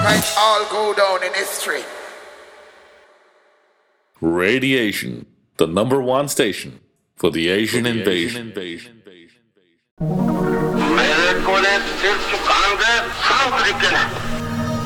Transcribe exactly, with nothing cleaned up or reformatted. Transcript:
Might all go down in history. Radiation, the number one station for the Asian invasion. मेरे कोले सिर झुकाएंगे south African